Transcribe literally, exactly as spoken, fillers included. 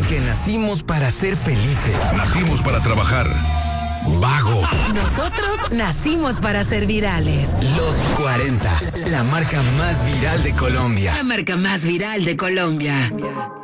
Porque nacimos para ser felices. Nacimos para trabajar. Vagos. Nosotros nacimos para ser virales. Los cuarenta, la marca más viral de Colombia. La marca más viral de Colombia.